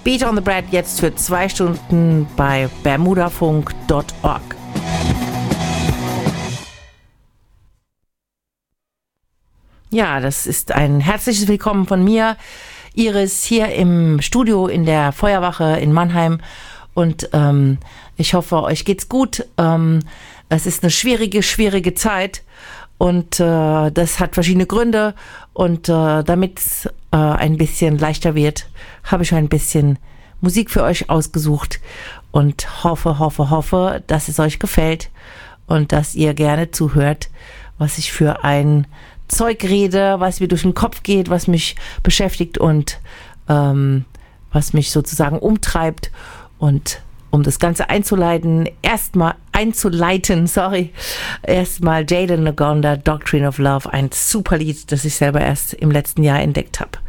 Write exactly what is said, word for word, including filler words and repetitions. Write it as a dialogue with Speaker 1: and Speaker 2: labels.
Speaker 1: Beat on the Bread jetzt für zwei Stunden bei bermudafunk punkt org. Ja, das ist ein herzliches Willkommen von mir, Iris, hier im Studio in der Feuerwache in Mannheim. Und ähm, ich hoffe, euch geht's gut. Ähm, es ist eine schwierige, schwierige Zeit. Und äh, das hat verschiedene Gründe. Und äh, damit es äh, ein bisschen leichter wird, habe ich ein bisschen Musik für euch ausgesucht. Und hoffe, hoffe, hoffe, dass es euch gefällt. Und dass ihr gerne zuhört, was ich für ein Zeug rede, was mir durch den Kopf geht, was mich beschäftigt und ähm, was mich sozusagen umtreibt. Und um das Ganze einzuleiten, erstmal einzuleiten, sorry, erstmal Jaden Lagonda, Doctrine of Love, ein super Lied, das ich selber erst im letzten Jahr entdeckt habe.